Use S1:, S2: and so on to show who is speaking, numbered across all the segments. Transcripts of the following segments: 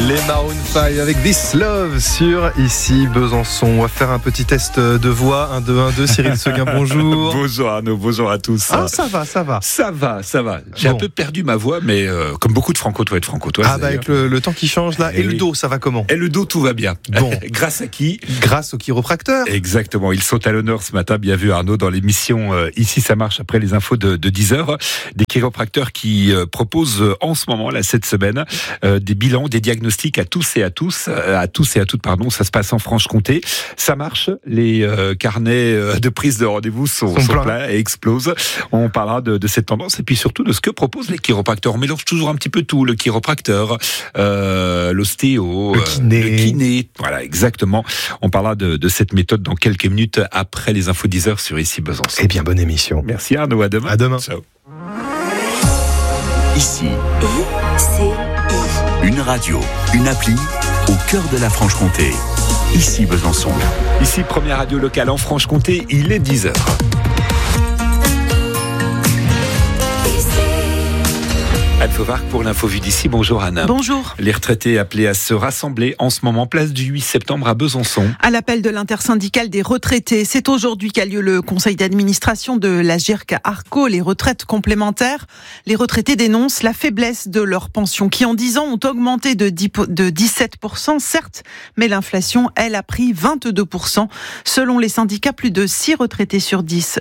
S1: Les Maroon 5 avec This Love sur Ici Besançon. On va faire un petit test de voix. 1, 2, 1, 2. Cyril Seguin, bonjour.
S2: Bonjour Arnaud, bonjour à tous.
S1: Ah, ça va.
S2: Ça va. J'ai un peu perdu ma voix, mais comme beaucoup de franc-comtois et de franc-comtoises.
S1: Ah, bah avec le temps qui change là. Et le dos, ça va comment?
S2: Et le dos, tout va bien.
S1: Bon.
S2: Grâce à qui?
S1: Grâce aux chiropracteurs.
S2: Exactement. Ils sont à l'honneur ce matin. Bien vu Arnaud dans l'émission Ici ça marche après les infos de 10h. Des chiropracteurs qui proposent en ce moment, là, cette semaine, des bilans, des diagnostics à toutes. Ça se passe en Franche-Comté. Ça marche. Les carnets de prise de rendez-vous sont pleins et explosent. On parlera de cette tendance et puis surtout de ce que proposent les chiropracteurs. On mélange toujours un petit peu tout. Le chiropracteur, l'ostéo, le kiné. Voilà, exactement. On parlera de cette méthode dans quelques minutes après les infos 10h sur Ici Besançon.
S1: Eh bien, bonne émission.
S2: Merci Arnaud. À demain.
S1: À demain.
S2: Ciao.
S3: Ici, une radio, une appli au cœur de la Franche-Comté. Ici Besançon.
S2: Ici, première radio locale en Franche-Comté, il est 10h. Anne Fauvarc pour l'info vue d'ici. Bonjour Anne.
S4: Bonjour.
S2: Les retraités appelés à se rassembler en ce moment, place du 8 septembre à Besançon.
S4: À l'appel de l'intersyndicale des retraités, c'est aujourd'hui qu'a lieu le conseil d'administration de la GIRC Arco, les retraites complémentaires. Les retraités dénoncent la faiblesse de leurs pensions qui en 10 ans ont augmenté de 17%, certes, mais l'inflation, elle, a pris 22%. Selon les syndicats, plus de 6 retraités sur 10,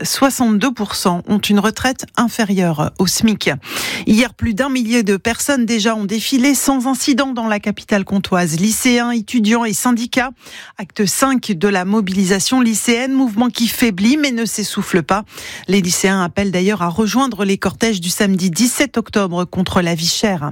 S4: 62% ont une retraite inférieure au SMIC. Hier, plus d'1 millier de personnes déjà ont défilé sans incident dans la capitale comtoise. Lycéens, étudiants et syndicats. Acte 5 de la mobilisation lycéenne, mouvement qui faiblit mais ne s'essouffle pas. Les lycéens appellent d'ailleurs à rejoindre les cortèges du samedi 17 octobre contre la vie chère.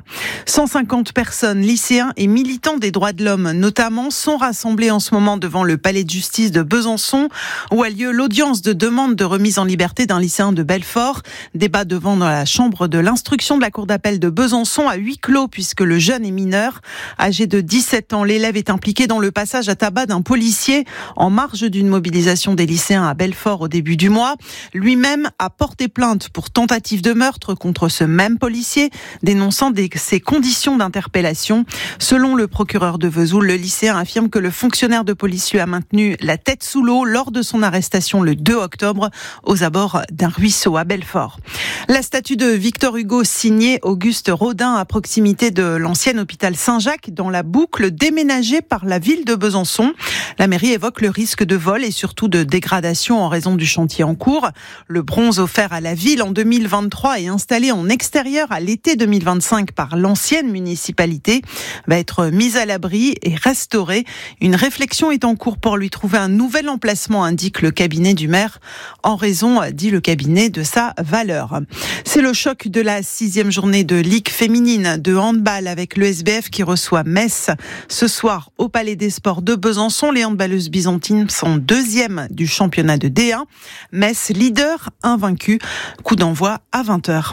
S4: 150 personnes, lycéens et militants des droits de l'homme notamment, sont rassemblés en ce moment devant le palais de justice de Besançon où a lieu l'audience de demande de remise en liberté d'un lycéen de Belfort. Débat devant dans la chambre de l'instruction de la cour d'appel de Besançon à huis clos puisque le jeune est mineur. Âgé de 17 ans, l'élève est impliqué dans le passage à tabac d'un policier en marge d'une mobilisation des lycéens à Belfort au début du mois. Lui-même a porté plainte pour tentative de meurtre contre ce même policier, dénonçant ses conditions d'interpellation. Selon le procureur de Vesoul, le lycéen affirme que le fonctionnaire de police lui a maintenu la tête sous l'eau lors de son arrestation le 2 octobre aux abords d'un ruisseau à Belfort. La statue de Victor Hugo signée Auguste Rodin à proximité de l'ancien hôpital Saint-Jacques dans la boucle déménagée par la ville de Besançon. La mairie évoque le risque de vol et surtout de dégradation en raison du chantier en cours. Le bronze offert à la ville en 2023 et installé en extérieur à l'été 2025 par l'ancienne municipalité va être mis à l'abri et restauré. Une réflexion est en cours pour lui trouver un nouvel emplacement, indique le cabinet du maire, en raison, dit le cabinet, de sa valeur. C'est le choc de la 6e journée de Ligue féminine de handball avec le SBF qui reçoit Metz ce soir au Palais des Sports de Besançon. Les handballeuses byzantines sont 2e du championnat de D1. Metz, leader, invaincu. Coup d'envoi à 20h.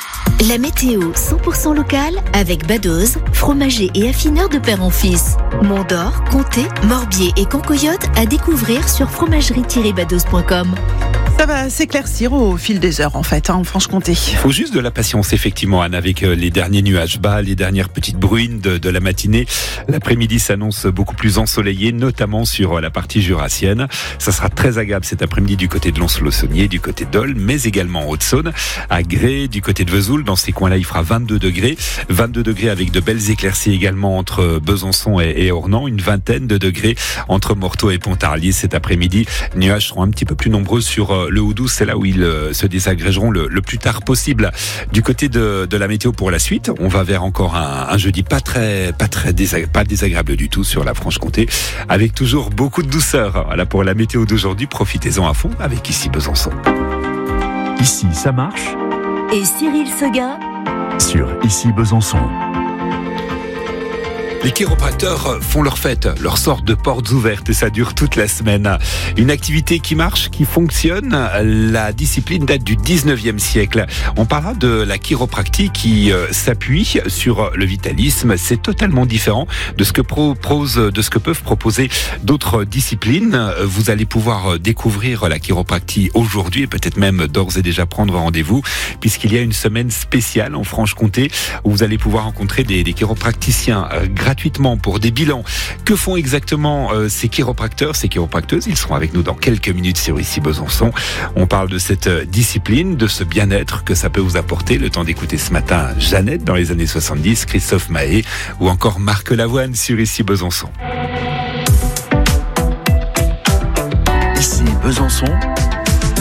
S5: La météo 100% locale avec Badoz, fromager et affineur de père en fils. Mont-d'Or, Comté, Morbier et Cancoyote à découvrir sur fromagerie-badoz.com.
S4: Ça va s'éclaircir au fil des heures en fait, en Franche-Comté.
S2: Il faut juste de la patience effectivement Anne, avec les derniers nuages bas, les dernières petites bruines de la matinée. L'après-midi s'annonce beaucoup plus ensoleillé, notamment sur la partie jurassienne. Ça sera très agréable cet après-midi du côté de Lons-le-Saunier, du côté d'Olne, mais également en Haute-Saône, à Grès, du côté de Vesoul. Dans ces coins-là, il fera 22 degrés. 22 degrés avec de belles éclaircies également entre Besançon et Ornans. Une vingtaine de degrés entre Morteau et Pontarlier cet après-midi. Les nuages seront un petit peu plus nombreux sur le Houdou, c'est là où ils se désagrégeront le plus tard possible. Du côté de la météo pour la suite, on va vers encore un jeudi pas désagréable du tout sur la Franche-Comté, avec toujours beaucoup de douceur. Voilà pour la météo d'aujourd'hui, profitez-en à fond avec Ici Besançon.
S3: Ici ça marche.
S5: Et Cyril Seguin
S3: Sur Ici Besançon.
S2: Les chiropracteurs font leur fête, leur sorte de portes ouvertes et ça dure toute la semaine. Une activité qui marche, qui fonctionne. La discipline date du 19e siècle. On parlera de la chiropractie qui s'appuie sur le vitalisme. C'est totalement différent de ce que peuvent proposer d'autres disciplines. Vous allez pouvoir découvrir la chiropractie aujourd'hui et peut-être même d'ores et déjà prendre rendez-vous puisqu'il y a une semaine spéciale en Franche-Comté où vous allez pouvoir rencontrer des chiropracticiens gratuits gratuitement pour des bilans. Que font exactement ces chiropracteurs, ces chiropracteuses? Ils seront avec nous dans quelques minutes sur Ici Besançon. On parle de cette discipline, de ce bien-être que ça peut vous apporter. Le temps d'écouter ce matin Jeannette dans les années 70, Christophe Mahé ou encore Marc Lavoine sur Ici Besançon.
S3: Ici Besançon,